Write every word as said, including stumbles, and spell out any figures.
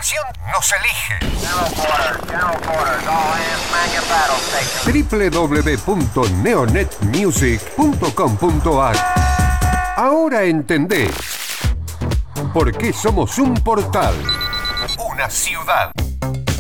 información nos elige. doble u doble u doble u punto neonet music punto com punto a r. Ahora entendés por qué somos un portal, una ciudad.